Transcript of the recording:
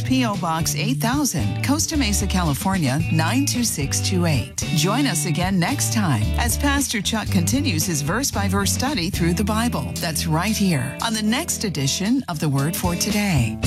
P.O. Box 8000, Costa Mesa, California, 92628. Join us again next time as Pastor Chuck continues his verse-by-verse study through the Bible. That's right here on the next edition of The Word for Today.